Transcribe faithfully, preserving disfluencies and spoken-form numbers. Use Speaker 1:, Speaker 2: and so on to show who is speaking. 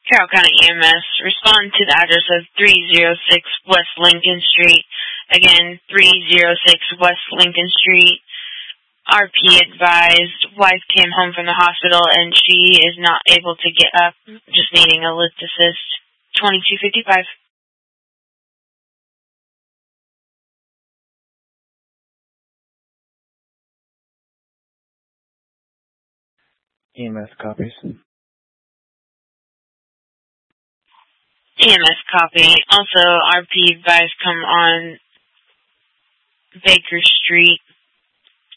Speaker 1: Carroll County E M S, respond to the address of three oh six West Lincoln Street. Again, three oh six West Lincoln Street. R P advised, wife came home from the hospital and she is not able to get up, just needing a lift assist. twenty-two fifty-five.
Speaker 2: E M S copies.
Speaker 1: E M S copy. Also, R P advised come on Baker Street.